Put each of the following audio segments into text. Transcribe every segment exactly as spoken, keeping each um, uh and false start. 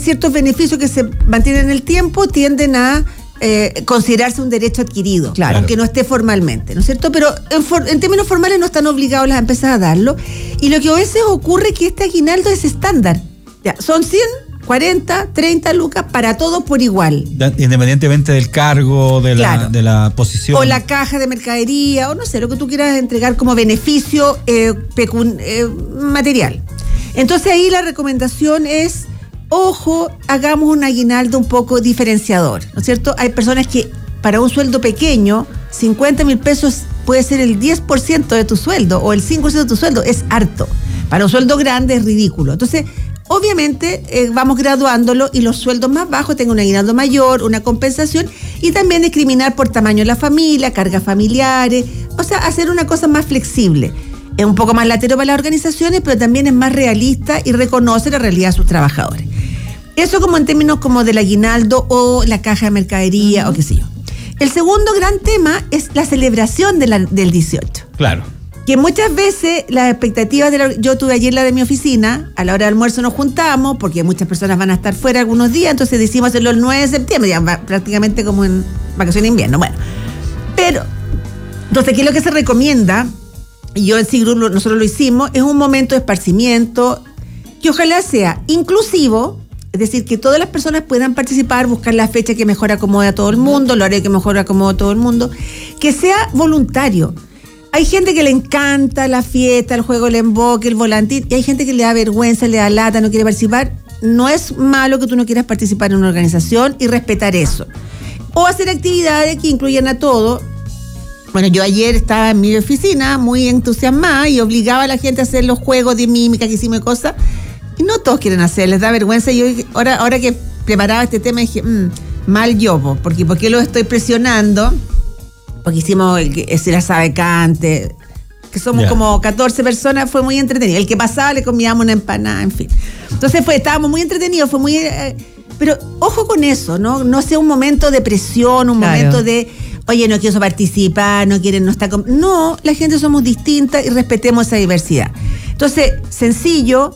ciertos beneficios que se mantienen en el tiempo tienden a eh, considerarse un derecho adquirido, claro, aunque no esté formalmente, ¿no es cierto? Pero en, for, en términos formales no están obligados las empresas a darlo. Y lo que a veces ocurre es que este aguinaldo es estándar. Ya, son cien, cuarenta, treinta lucas para todos por igual. Independientemente del cargo, de, claro, la, de la posición. O la caja de mercadería, o no sé, lo que tú quieras entregar como beneficio eh, pecun, eh, material. Entonces ahí la recomendación es, ojo, hagamos un aguinaldo un poco diferenciador, ¿no es cierto? Hay personas que para un sueldo pequeño, cincuenta mil pesos puede ser el diez por ciento de tu sueldo o el cinco por ciento de tu sueldo, es harto. Para un sueldo grande es ridículo. Entonces, obviamente eh, vamos graduándolo y los sueldos más bajos tengan un aguinaldo mayor, una compensación, y también discriminar por tamaño de la familia, cargas familiares, o sea, hacer una cosa más flexible. Es un poco más latero para las organizaciones, pero también es más realista y reconoce la realidad de sus trabajadores. Eso como en términos como del aguinaldo o la caja de mercadería, uh-huh, o qué sé yo. El segundo gran tema es la celebración de la, del dieciocho. Claro. Que muchas veces las expectativas de la, yo tuve ayer la de mi oficina, a la hora del almuerzo nos juntamos, porque muchas personas van a estar fuera algunos días, entonces decidimos hacerlo el nueve de septiembre, ya va, prácticamente como en vacaciones de invierno. Bueno, pero, entonces, ¿qué es lo que se recomienda? Y yo en C-Group nosotros lo hicimos, es un momento de esparcimiento que ojalá sea inclusivo, es decir, que todas las personas puedan participar, buscar la fecha que mejor acomode a todo el mundo, el horario que mejor acomode a todo el mundo, que sea voluntario. Hay gente que le encanta la fiesta, el juego, el emboque, el volantín, y hay gente que le da vergüenza, le da lata, no quiere participar. No es malo que tú no quieras participar en una organización y respetar eso. O hacer actividades que incluyan a todo. Bueno, yo ayer estaba en mi oficina muy entusiasmada y obligaba a la gente a hacer los juegos de mímica que hicimos y cosas, y no todos quieren hacer, les da vergüenza. Y yo ahora, ahora que preparaba este tema dije, mmm, mal yo, porque ¿por qué lo estoy presionando? Porque hicimos el que se la sabe cante, que somos yeah. como catorce personas, fue muy entretenido. El que pasaba le comíamos una empanada, en fin. Entonces fue, estábamos muy entretenidos, fue muy... Eh, pero ojo con eso, ¿no? No sea un momento de presión, un claro. momento de, oye, no quiero participar, no quieren, no está... Con... No, la gente somos distintas y respetemos esa diversidad. Entonces, sencillo,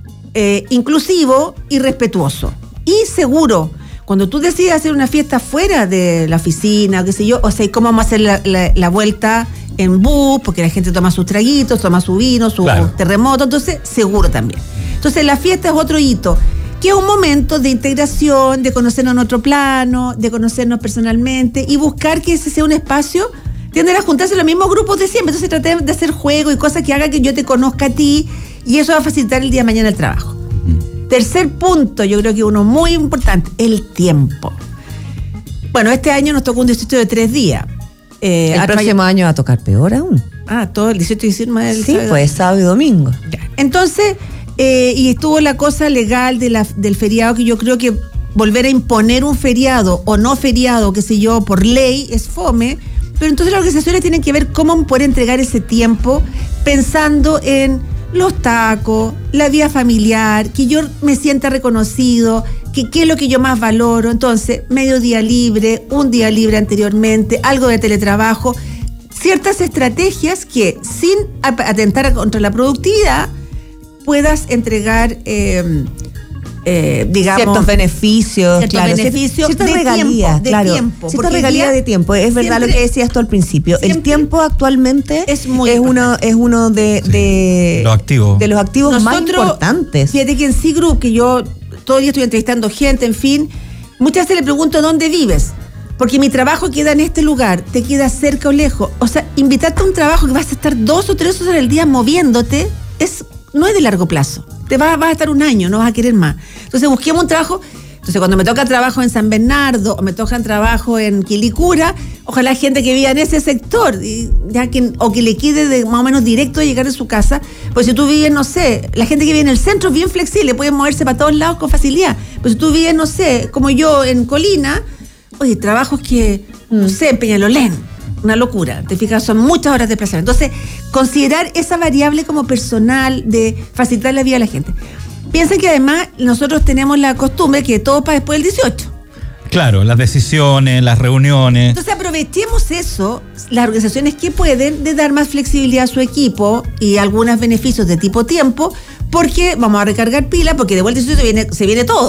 eh, inclusivo y respetuoso. Y seguro. Cuando tú decides hacer una fiesta fuera de la oficina, o qué sé yo, o sea, ¿cómo vamos a hacer la, la, la vuelta en bus? Porque la gente toma sus traguitos, toma su vino, su claro. terremoto, entonces seguro también. Entonces la fiesta es otro hito, que es un momento de integración, de conocernos en otro plano, de conocernos personalmente y buscar que ese sea un espacio, tienden a juntarse los mismos grupos de siempre, entonces tratar de hacer juegos y cosas que hagan que yo te conozca a ti y eso va a facilitar el día de mañana el trabajo. Tercer punto, yo creo que uno muy importante, el tiempo. Bueno, este año nos tocó un dieciocho de tres días. Eh, el próximo año va a tocar peor aún. Ah, todo el dieciocho y diecinueve. Sí, sábado. Pues sábado y domingo. Ya. Entonces, eh, y estuvo la cosa legal de la, del feriado, que yo creo que volver a imponer un feriado o no feriado, qué sé yo, por ley, es fome. Pero entonces las organizaciones tienen que ver cómo poder entregar ese tiempo pensando en los tacos, la vida familiar, que yo me sienta reconocido, que qué es lo que yo más valoro. Entonces, medio día libre, un día libre anteriormente, algo de teletrabajo, ciertas estrategias que sin atentar contra la productividad puedas entregar eh, eh, digamos ciertos beneficios, ciertos claro, beneficios ciertas de regalías, tiempo, de claro, tiempo, ciertas regalías de tiempo. Es siempre, verdad lo que decías tú al principio. El tiempo actualmente es muy es uno es uno de, sí, de los activos de los activos Nosotros, más importantes. Fíjate que en C-Group, que yo todo el día estoy entrevistando gente, en fin, muchas veces le pregunto dónde vives. Porque mi trabajo queda en este lugar, te queda cerca o lejos. O sea, invitarte a un trabajo que vas a estar dos o tres horas al día moviéndote, es no es de largo plazo. Te vas, vas a estar un año, no vas a querer más. Entonces busquemos un trabajo. Entonces cuando me toca trabajo en San Bernardo o me toca trabajo en Quilicura, ojalá gente que viva en ese sector, y ya que, o que le quede de, más o menos directo a llegar de su casa. Pues si tú vives, no sé, la gente que vive en el centro es bien flexible, puede moverse para todos lados con facilidad. Pues si tú vives, no sé, como yo en Colina, oye, trabajos que, no sé, en Peñalolén, una locura, te fijas, son muchas horas de desplazamiento. Entonces, considerar esa variable como personal de facilitar la vida a la gente. Piensen que además nosotros tenemos la costumbre que todo para después del dieciocho. Claro, las decisiones, las reuniones. Entonces aprovechemos eso, las organizaciones que pueden, de dar más flexibilidad a su equipo y algunos beneficios de tipo tiempo, porque vamos a recargar pila, porque de vuelta el dieciocho viene, se viene todo.